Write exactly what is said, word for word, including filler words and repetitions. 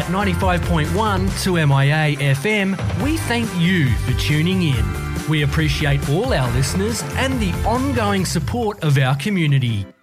at ninety-five point one two M I A F M, we thank you for tuning in. We appreciate all our listeners and the ongoing support of our community.